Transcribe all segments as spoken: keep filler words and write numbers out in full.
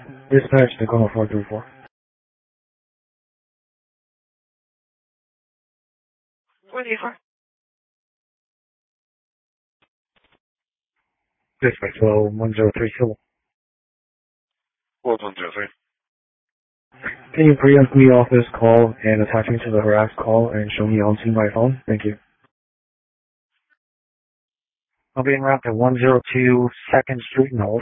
Dispatch Tacoma four three four. four three four. Dispatch well one zero three two. one zero three. Can you preempt me off this call and attach me to the harassed call and show me on my phone? Thank you. I'll be en route to one zero two second Street North.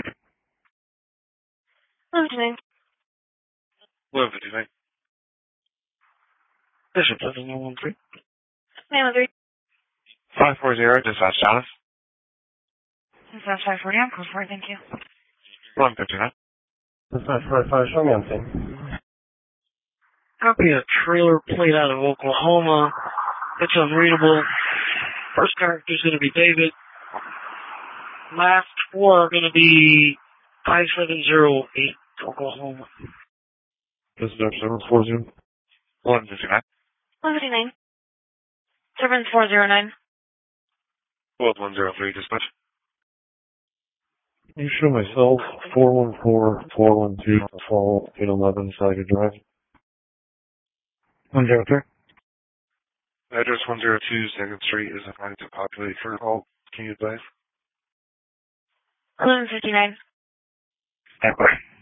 eleven fifty-nine. eleven fifty-nine. Bishop seven one one three. nine one three. five four zero, dispatch Dallas. Dispatch five forty, I'm close for it, thank you. one fifty-nine. Dispatch five five, show me on scene. Copy a trailer plate out of Oklahoma. It's unreadable. First character is going to be David. Last four are going to be five seven zero eight, Oklahoma. Dispatch seven four zero. one fifty-nine. one fifty-nine. seven four zero nine. one zero three, dispatch. You show myself four one four, four one two, fall eight eleven Saga Drive. one zero three. Address one zero two second Street is assigned to populate for call. Can you advise? eleven fifty-nine. That way.